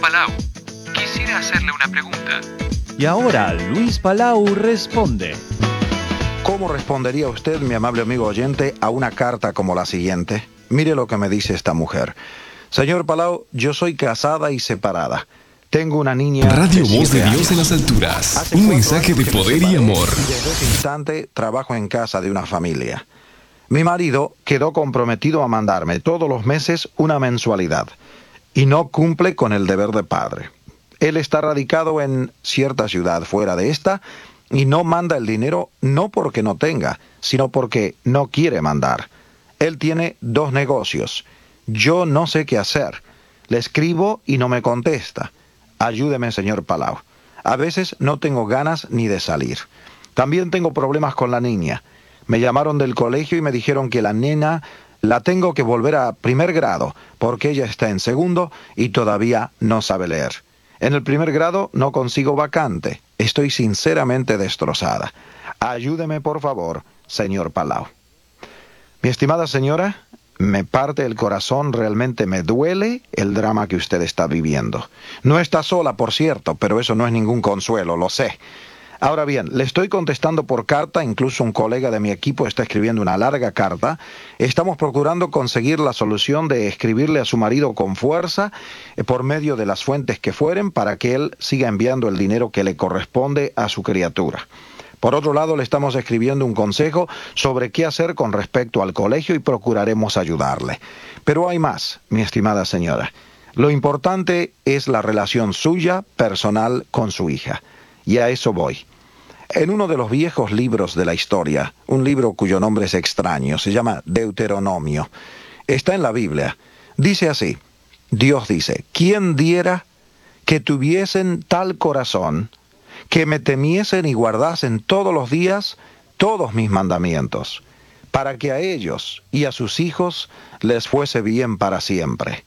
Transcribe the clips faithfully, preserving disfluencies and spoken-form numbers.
Palau. Quisiera hacerle una pregunta. Y ahora Luis Palau responde. ¿Cómo respondería usted, mi amable amigo oyente, a una carta como la siguiente? Mire lo que me dice esta mujer. Señor Palau, yo soy casada y separada. Tengo una niña. Radio de Voz de siete Dios años. en las alturas. Hace Un cuatro mensaje años de que me poder y separé, amor. Y desde ese instante trabajo en casa de una familia. Mi marido quedó comprometido a mandarme todos los meses una mensualidad y no cumple con el deber de padre. Él está radicado en cierta ciudad fuera de esta y no manda el dinero no porque no tenga, sino porque no quiere mandar. Él tiene dos negocios. Yo no sé qué hacer. Le escribo y no me contesta. Ayúdeme, señor Palau. A veces no tengo ganas ni de salir. También tengo problemas con la niña. Me llamaron del colegio y me dijeron que la nena la tengo que volver a primer grado porque ella está en segundo y todavía no sabe leer. En el primer grado no consigo vacante. Estoy sinceramente destrozada. Ayúdeme, por favor, señor Palau. Mi estimada señora, me parte el corazón, realmente me duele el drama que usted está viviendo. No está sola, por cierto, pero eso no es ningún consuelo, lo sé. Ahora bien, le estoy contestando por carta, incluso un colega de mi equipo está escribiendo una larga carta. Estamos procurando conseguir la solución de escribirle a su marido con fuerza, eh, por medio de las fuentes que fueren, para que él siga enviando el dinero que le corresponde a su criatura. Por otro lado, le estamos escribiendo un consejo sobre qué hacer con respecto al colegio y procuraremos ayudarle. Pero hay más, mi estimada señora. Lo importante es la relación suya, personal, con su hija. Y a eso voy. En uno de los viejos libros de la historia, un libro cuyo nombre es extraño, se llama Deuteronomio, está en la Biblia. Dice así, Dios dice, ¿quién diera que tuviesen tal corazón, que me temiesen y guardasen todos los días todos mis mandamientos, para que a ellos y a sus hijos les fuese bien para siempre?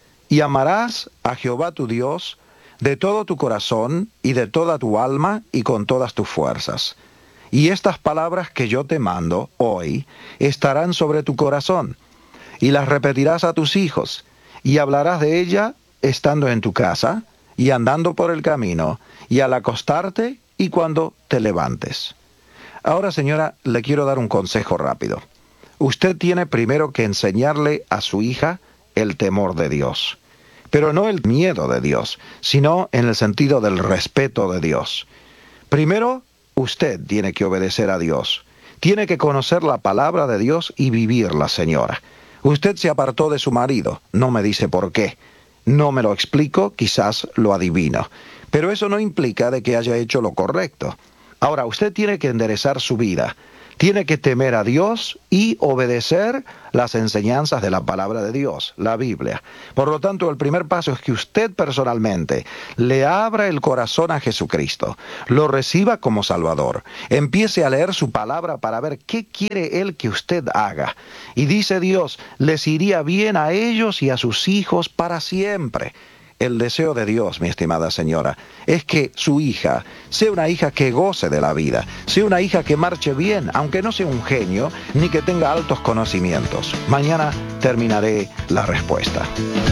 Y amarás a Jehová tu Dios de todo tu corazón y de toda tu alma y con todas tus fuerzas. Y estas palabras que yo te mando hoy estarán sobre tu corazón, y las repetirás a tus hijos, y hablarás de ella estando en tu casa, y andando por el camino, y al acostarte, y cuando te levantes. Ahora, señora, le quiero dar un consejo rápido. Usted tiene primero que enseñarle a su hija el temor de Dios. Pero no el miedo de Dios, sino en el sentido del respeto de Dios. Primero, usted tiene que obedecer a Dios. Tiene que conocer la palabra de Dios y vivirla, señora. Usted se apartó de su marido, no me dice por qué. No me lo explico, quizás lo adivino. Pero eso no implica de que haya hecho lo correcto. Ahora, usted tiene que enderezar su vida. Tiene que temer a Dios y obedecer las enseñanzas de la palabra de Dios, la Biblia. Por lo tanto, el primer paso es que usted personalmente le abra el corazón a Jesucristo, lo reciba como Salvador, empiece a leer su palabra para ver qué quiere Él que usted haga. Y dice Dios, les iría bien a ellos y a sus hijos para siempre. El deseo de Dios, mi estimada señora, es que su hija sea una hija que goce de la vida, sea una hija que marche bien, aunque no sea un genio, ni que tenga altos conocimientos. Mañana terminaré la respuesta.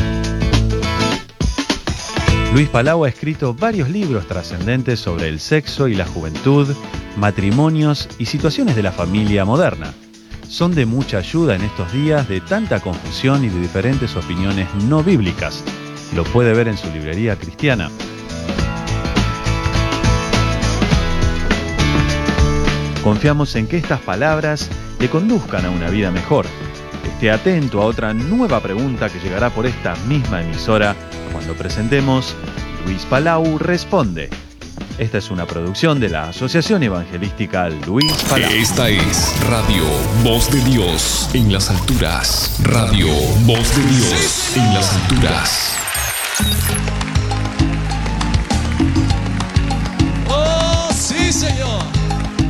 Luis Palau ha escrito varios libros trascendentes sobre el sexo y la juventud, matrimonios y situaciones de la familia moderna. Son de mucha ayuda en estos días de tanta confusión y de diferentes opiniones no bíblicas. Lo puede ver en su librería cristiana. Confiamos en que estas palabras le conduzcan a una vida mejor. Esté atento a otra nueva pregunta que llegará por esta misma emisora cuando presentemos Luis Palau Responde. Esta es una producción de la Asociación Evangelística Luis Palau. Esta es Radio Voz de Dios en las alturas. Radio Voz de Dios en las alturas.